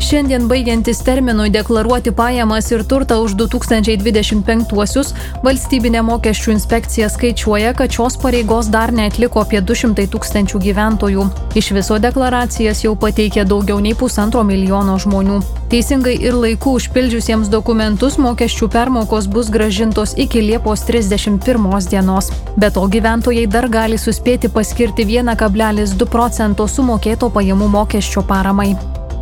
Šiandien baigiantis terminui deklaruoti pajamas ir turtą už 2025-uosius, valstybinė mokesčių inspekcija skaičiuoja, kad šios pareigos dar neatliko apie 200 000 gyventojų. Iš viso deklaracijas jau pateikė daugiau nei 1,5 milijono žmonių. Teisingai ir laiku užpildžiusiems dokumentus mokesčių permokos bus grąžintos iki Liepos 31 dienos. Be to gyventojai dar gali suspėti paskirti 1,2% sumokėto pajamų mokesčio paramai.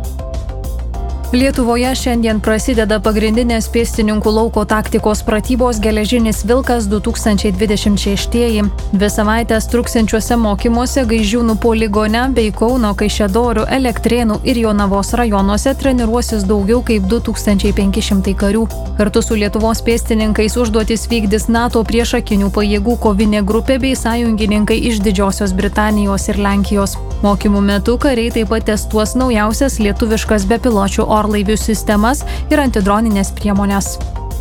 Lietuvoje šiandien prasideda pagrindinės pėstininkų lauko taktikos pratybos Geležinis vilkas 2026. 2 savaitės truksiančiuose mokymuose Gaižiūnų poligone bei Kauno, Kaišiadorių, Elektrėnų ir Jonavos rajonuose treniruosis daugiau kaip 2500 karių. Kartu su Lietuvos pėstininkais užduotis vykdys NATO priešakinių pajėgų kovinė grupė bei sąjungininkai iš Didžiosios Britanijos ir Lenkijos. Mokymų metu kariai taip pat testuos naujausias lietuviškas bepiločių orlaivių sistemas ir antidroninės priemonės.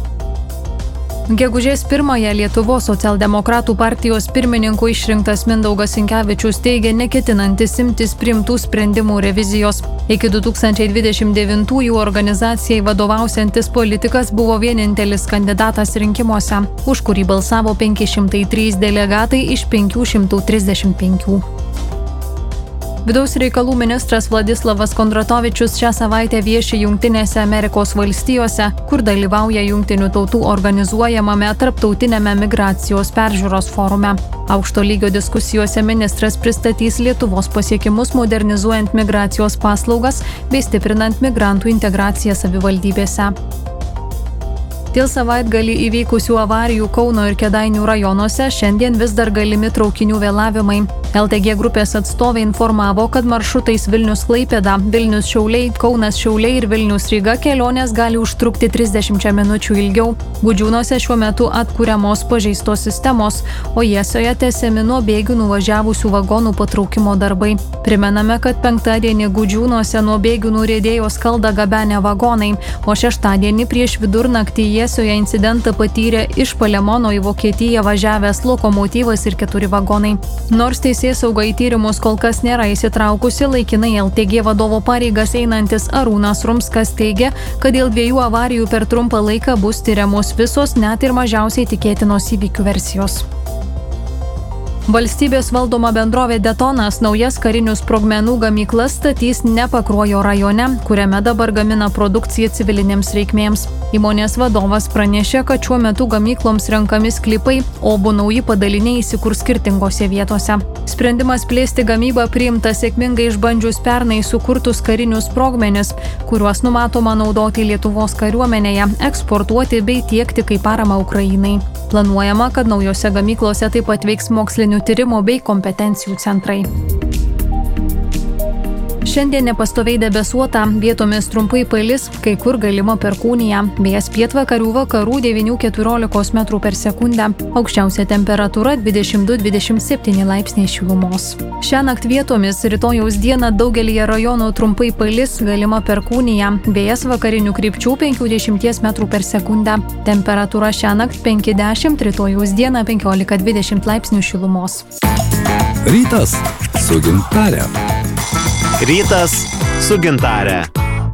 Gegužės 1-ąją Lietuvos socialdemokratų partijos pirmininku išrinktas Mindaugas Sinkevičius teigė neketinantis imtis priimtų sprendimų revizijos. Iki 2029-ųjų organizacijai vadovausiantis politikas buvo vienintelis kandidatas rinkimuose, už kurį balsavo 503 delegatai iš 535. Vidaus reikalų ministras Vladislavas Kondratovičius šią savaitę vieši Jungtinėse Amerikos valstijose, kur dalyvauja Jungtinių tautų organizuojamame tarptautiniame migracijos peržiūros forume. Aukšto lygio diskusijose ministras pristatys Lietuvos pasiekimus modernizuojant migracijos paslaugas bei stiprinant migrantų integraciją savivaldybėse. Dėl savaitgalį įvykusių avarijų Kauno ir Kėdainių rajonuose šiandien vis dar galimi traukinių vėlavimai. LTG grupės atstovai informavo, kad maršrutais Vilnius-Klaipėda, Vilnius-Šiauliai, Kaunas-Šiauliai ir Vilnius-Ryga kelionės gali užtrukti 30 minučių ilgiau. Gudžiūnuose šiuo metu atkuriamos pažeistos sistemos, o Jesoje tęsiami nuo Bėgių nuvažiavusių vagonų patraukimo darbai. Primename, kad penktadienį Gudžiūnuose nuo Bėgių nuriedėjo skaldą gabenę vagonai, o šeštadienį prieš vidurnaktį Jesoje incidentą patyrė iš Palemono į Vokietiją važiavęs lokomotyvas ir 4 vagonai. Nors teisėsauga į tyrimus kol kas nėra įsitraukusi, laikinai LTG vadovo pareigas einantis Arūnas Rumskas teigia, kad dėl 2 avarijų per trumpą laiką bus tyriamos visos net ir mažiausiai tikėtinos įvykių versijos. Valstybės valdoma bendrovė Detonas naujas karinių sprogmenų gamyklas statys ne Pakruojo rajone, kuriame dabar gamina produkciją civilinėms reikmėms. Įmonės vadovas pranešė, kad šiuo metu gamykloms renkami sklypai, o abu nauji padaliniai įsikurs skirtingose vietose. Sprendimas plėsti gamybą priimtas sėkmingai išbandžius pernai sukurtus karinius sprogmenis, kuriuos numatoma naudoti Lietuvos kariuomenėje, eksportuoti bei tiekti kaip paramą Ukrainai. Planuojama, kad naujose gamyklose taip pat veiks mokslinių tyrimų bei kompetencijų centrai. Šiandien nepastoviai debesuota, vietomis trumpai palis, kai kur galima perkūnija, vėjas pietvakarių vakarų 9–14 m/s, aukščiausia temperatūra 22–27 laipsniai šilumos. Šiąnakt vietomis rytojaus dieną daugelyje rajonų trumpai palis, galima perkūnija, vėjas vakarinių krypčių 50 m/s, temperatūra šiąnakt 5–10, rytojaus dieną 15–20 laipsnių šilumos. Rytas su Gintare. Rytas su Gintare.